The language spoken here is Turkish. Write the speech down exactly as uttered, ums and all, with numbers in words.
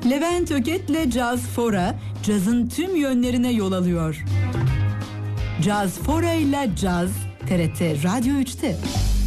Levent Öket'le Caz Fora, cazın tüm yönlerine yol alıyor. Caz Fora ile Caz, T R T Radyo üçte.